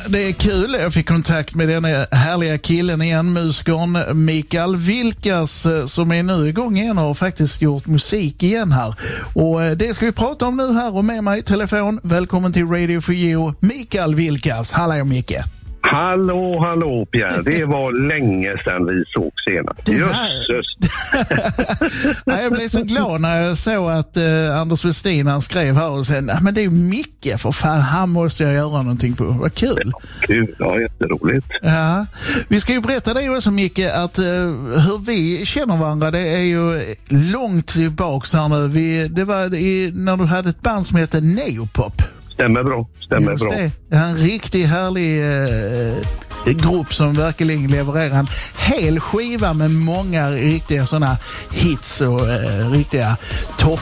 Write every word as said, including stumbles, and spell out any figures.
det är kul. Jag fick kontakt med den härliga killen igen, musikern Mikael Vilkas, som är nu igång igen och har faktiskt gjort musik igen här. Och det ska vi prata om nu här, och med mig i telefon. Välkommen till Radio for You, Mikael Vilkas. Hallå Micke. Hallå, hallå Pierre. Det var länge sedan vi såg senast. Jösses. Ja, jag blev så glad när jag såg att eh, Anders Westin, han skrev här och sa, men det är Micke, för fan, han måste jag göra någonting på. Vad kul. Ja, kul, ja, jätteroligt. Ja. Vi ska ju berätta det också, Micke, att eh, hur vi känner varandra, det är ju långt tillbaks här nu. Vi, det var i, när du hade ett band som heter Neopop. Stämmer bra, stämmer Just bra. Det. En riktigt härlig eh, grupp som verkligen levererar en hel skiva med många riktiga sådana hits och eh, riktiga topp.